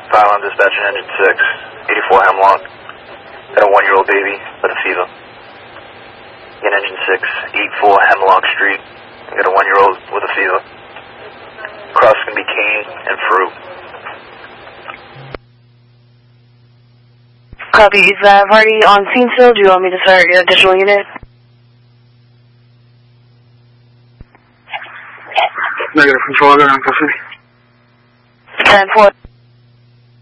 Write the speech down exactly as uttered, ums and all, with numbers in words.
Pylon dispatching engine six, eighty-four Hemlock. Got a one-year-old baby with a fever. In engine six, eighty-four Hemlock Street. Got a one-year-old with a fever. Cross can be cane and fruit. Copy. Is that already on scene still? Do you want me to start your additional unit? Negative control, I'm on custody. ten four.